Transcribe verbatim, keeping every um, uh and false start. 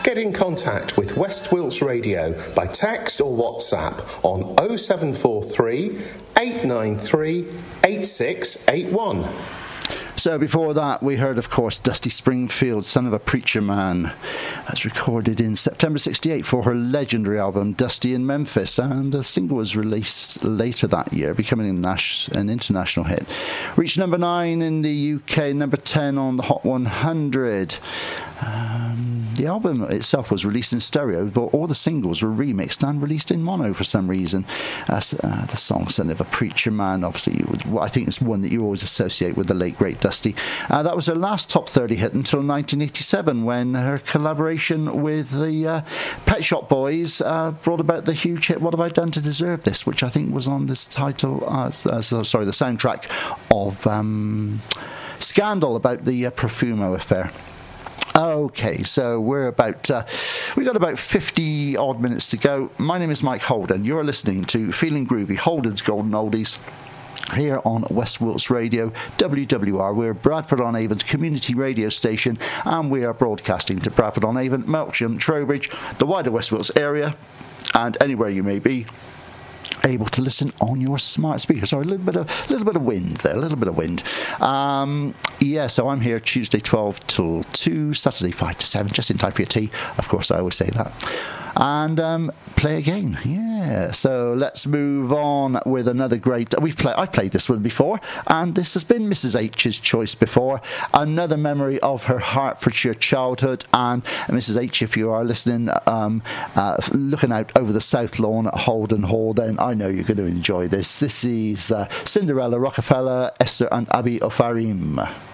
get in contact with West Wilts Radio by text or WhatsApp on oh seven four three, eight nine three, eight six eight one. So before that, we heard, of course, Dusty Springfield, Son of a Preacher Man. That's recorded in September sixty-eight for her legendary album, Dusty in Memphis, and the single was released later that year, becoming a nas- an international hit. Reached number nine in the U K, number ten on the Hot one hundred. Um, the album itself was released in stereo, but all the singles were remixed and released in mono for some reason. Uh, uh, the song Son of a Preacher Man, obviously, you would, well, I think it's one that you always associate with the late, great Dusty. Uh, that was her last top thirty hit until nineteen eighty-seven, when her collaboration with the uh, Pet Shop Boys uh, brought about the huge hit What Have I Done to Deserve This, which I think was on this title, uh, uh, sorry, the soundtrack of um, Scandal, about the uh, Profumo affair. Okay, so we're about, uh, we've got about fifty odd minutes to go. My name is Mike Holden. You're listening to Feeling Groovy, Holden's Golden Oldies, here on West Wilts Radio, W W R. We're Bradford-on-Avon's community radio station, and we are broadcasting to Bradford-on-Avon, Melksham, Trowbridge, the wider West Wilts area, and anywhere you may be able to listen on your smart speaker. Sorry, a little bit of little bit of wind there, a little bit of wind. Um, yeah, so I'm here Tuesday twelve till two, Saturday five to seven, just in time for your tea. Of course, I always say that. And um, play again, yeah. So let's move on with another great. We've played. I played this one before, and this has been Missus H's choice before. Another memory of her Hertfordshire childhood. And Missus H, if you are listening, um, uh, looking out over the South Lawn at Holden Hall, then I know you're going to enjoy this. This is uh, Cinderella, Rockefeller, Esther, and Abby O'Farim.